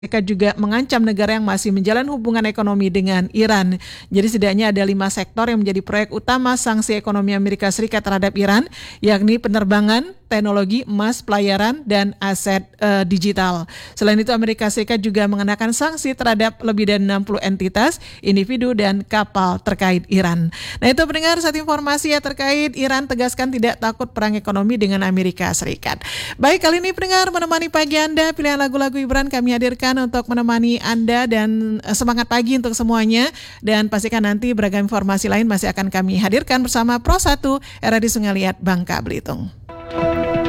Mereka juga mengancam negara yang masih menjalin hubungan ekonomi dengan Iran. Jadi setidaknya ada 5 sektor yang menjadi proyek utama sanksi ekonomi Amerika Serikat terhadap Iran, yakni penerbangan, teknologi, emas, pelayaran, dan aset digital. Selain itu Amerika Serikat juga mengenakan sanksi terhadap lebih dari 60 entitas, individu, dan kapal terkait Iran. Nah itu pendengar, satu informasi ya terkait Iran tegaskan tidak takut perang ekonomi dengan Amerika Serikat. Baik, kali ini pendengar menemani pagi Anda, pilihan lagu-lagu hiburan kami hadirkan untuk menemani Anda dan semangat pagi untuk semuanya. Dan pastikan nanti beragam informasi lain masih akan kami hadirkan bersama Pro 1 RRI Sungai Liat Bangka Belitung.